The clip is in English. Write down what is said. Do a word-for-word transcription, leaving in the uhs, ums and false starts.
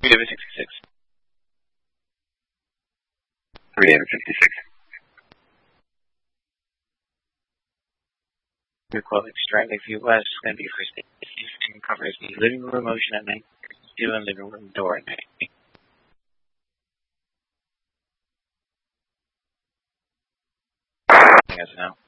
David sixty-six. three David fifty-six. Your quote Strike View West is going to be for station covers the living room motion at night, and living room door at night. As of now.